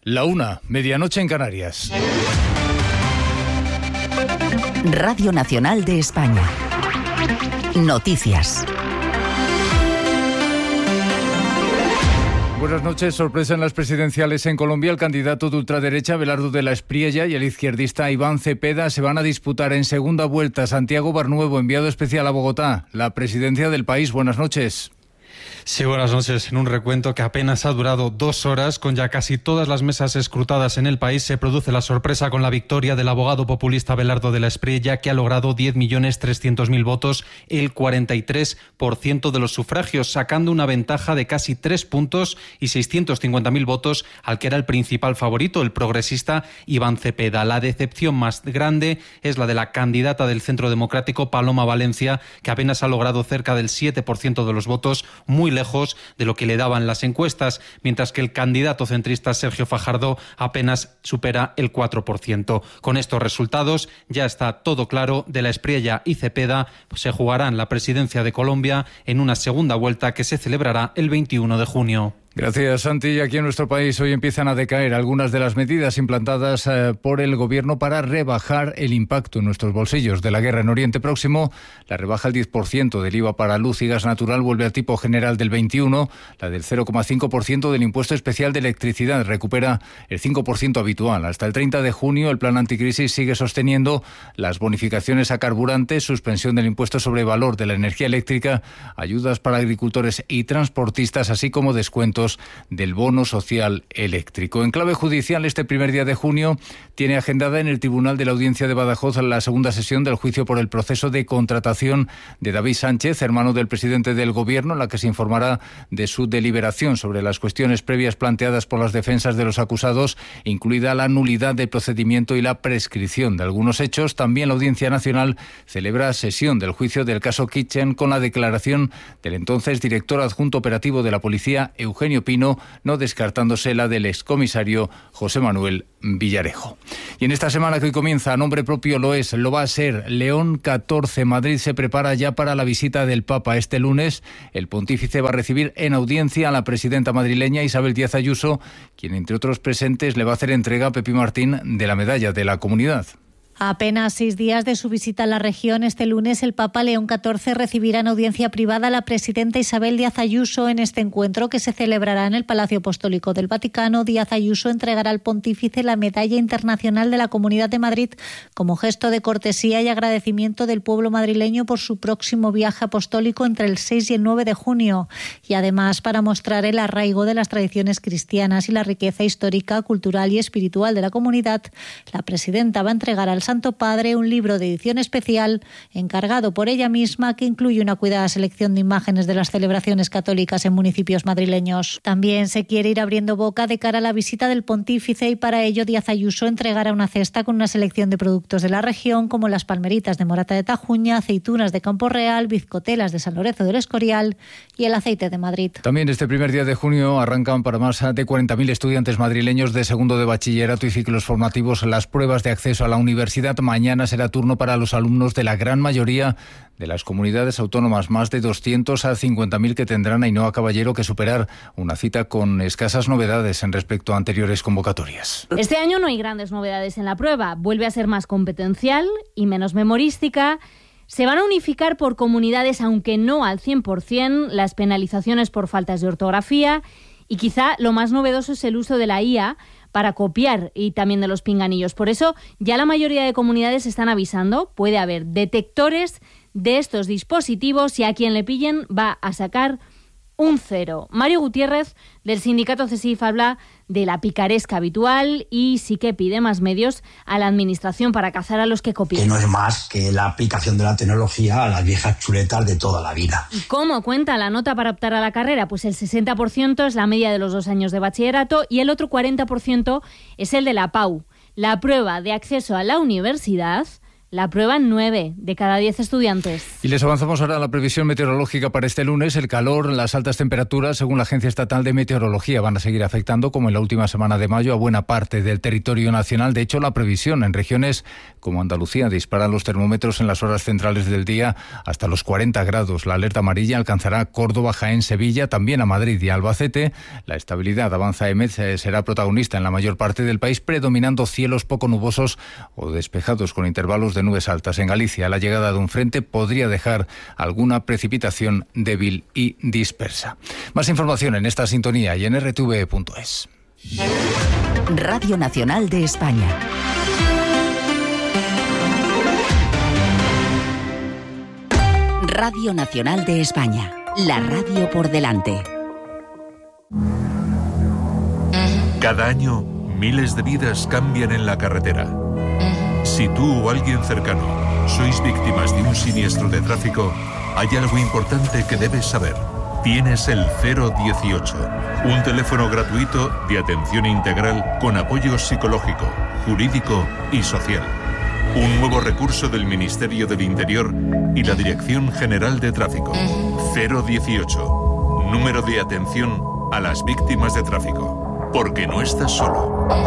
1:00, medianoche en Canarias. Radio Nacional de España. Noticias. Buenas noches. Sorpresa en las presidenciales en Colombia. El candidato de ultraderecha, Abelardo de la Espriella, y el izquierdista Iván Cepeda se van a disputar en segunda vuelta. Santiago Barnuevo, enviado especial a Bogotá, la presidencia del país. Buenas noches. Sí, buenas noches. En un recuento que apenas ha durado 2 horas, con ya casi todas las mesas escrutadas en el país, se produce la sorpresa con la victoria del abogado populista Abelardo de la Espriella, que ha logrado 10.300.000 votos, el 43% de los sufragios, sacando una ventaja de casi 3 puntos y 650.000 votos al que era el principal favorito, el progresista Iván Cepeda. La decepción más grande es la de la candidata del Centro Democrático, Paloma Valencia, que apenas ha logrado cerca del 7% de los votos, muy lejos de lo que le daban las encuestas, mientras que el candidato centrista Sergio Fajardo apenas supera el 4%. Con estos resultados ya está todo claro. De la Espriella y Cepeda se jugarán la presidencia de Colombia en una segunda vuelta que se celebrará el 21 de junio. Gracias, Santi. Aquí en nuestro país hoy empiezan a decaer algunas de las medidas implantadas por el Gobierno para rebajar el impacto en nuestros bolsillos de la guerra en Oriente Próximo. La rebaja al 10% del IVA para luz y gas natural vuelve al tipo general del 21%, la del 0,5% del impuesto especial de electricidad recupera el 5% habitual. Hasta el 30 de junio el plan anticrisis sigue sosteniendo las bonificaciones a carburantes, suspensión del impuesto sobre valor de la energía eléctrica, ayudas para agricultores y transportistas, así como descuentos del bono social eléctrico. En clave judicial, este primer día de junio tiene agendada en el Tribunal de la Audiencia de Badajoz la segunda sesión del juicio por el proceso de contratación de David Sánchez, hermano del presidente del Gobierno, en la que se informará de su deliberación sobre las cuestiones previas planteadas por las defensas de los acusados, incluida la nulidad del procedimiento y la prescripción de algunos hechos. También la Audiencia Nacional celebra sesión del juicio del caso Kitchen con la declaración del entonces director adjunto operativo de la Policía, Eugenio Pino, no descartándose la del excomisario José Manuel Villarejo. Y en esta semana que hoy comienza, a nombre propio lo va a ser León XIV. Madrid se prepara ya para la visita del Papa. Este lunes el pontífice va a recibir en audiencia a la presidenta madrileña Isabel Díaz Ayuso, quien entre otros presentes le va a hacer entrega a Pepi Martín de la medalla de la Comunidad. A apenas 6 días de su visita a la región, este lunes el Papa León XIV recibirá en audiencia privada a la presidenta Isabel Díaz Ayuso. En este encuentro, que se celebrará en el Palacio Apostólico del Vaticano, Díaz Ayuso entregará al pontífice la Medalla Internacional de la Comunidad de Madrid como gesto de cortesía y agradecimiento del pueblo madrileño por su próximo viaje apostólico entre el 6 y el 9 de junio. Y además para mostrar el arraigo de las tradiciones cristianas y la riqueza histórica, cultural y espiritual de la comunidad, la presidenta va a entregar al Santo Padre un libro de edición especial encargado por ella misma, que incluye una cuidada selección de imágenes de las celebraciones católicas en municipios madrileños. También se quiere ir abriendo boca de cara a la visita del pontífice, y para ello Díaz Ayuso entregará una cesta con una selección de productos de la región, como las palmeritas de Morata de Tajuña, aceitunas de Campo Real, bizcotelas de San Lorenzo del Escorial y el aceite de Madrid. También este primer día de junio arrancan para más de 40.000 estudiantes madrileños de segundo de bachillerato y ciclos formativos las pruebas de acceso a la universidad. Mañana será turno para los alumnos de la gran mayoría de las comunidades autónomas, más de 200 a 50.000 que tendrán Ainhoa Caballero que superar, una cita con escasas novedades en respecto a anteriores convocatorias. Este año no hay grandes novedades en la prueba, vuelve a ser más competencial y menos memorística. Se van a unificar por comunidades, aunque no al 100%, las penalizaciones por faltas de ortografía, y quizá lo más novedoso es el uso de la IA para copiar y también de los pinganillos. Por eso ya la mayoría de comunidades están avisando, puede haber detectores de estos dispositivos y a quien le pillen va a sacar un 0. Mario Gutiérrez, del sindicato CESIF, habla de la picaresca habitual y sí que pide más medios a la administración para cazar a los que copian. Que no es más que la aplicación de la tecnología a las viejas chuletas de toda la vida. ¿Y cómo cuenta la nota para optar a la carrera? Pues el 60% es la media de los 2 años de bachillerato y el otro 40% es el de la PAU, la prueba de acceso a la universidad la aprueban 9 de cada 10 estudiantes. Y les avanzamos ahora a la previsión meteorológica para este lunes. El calor, las altas temperaturas, según la Agencia Estatal de Meteorología, van a seguir afectando, como en la última semana de mayo, a buena parte del territorio nacional. De hecho, la previsión en regiones como Andalucía dispara los termómetros en las horas centrales del día hasta los 40 grados. La alerta amarilla alcanzará Córdoba, Jaén, Sevilla, también a Madrid y Albacete. La estabilidad, avanza EMET, será protagonista en la mayor parte del país, predominando cielos poco nubosos o despejados con intervalos de nubes altas. En Galicia, la llegada de un frente podría dejar alguna precipitación débil y dispersa. Más información en esta sintonía y en rtve.es. Radio Nacional de España. Radio Nacional de España. La radio por delante. Cada año, miles de vidas cambian en la carretera. Si tú o alguien cercano sois víctimas de un siniestro de tráfico, hay algo importante que debes saber. Tienes el 018, un teléfono gratuito de atención integral con apoyo psicológico, jurídico y social. Un nuevo recurso del Ministerio del Interior y la Dirección General de Tráfico. 018, número de atención a las víctimas de tráfico. Porque no estás solo.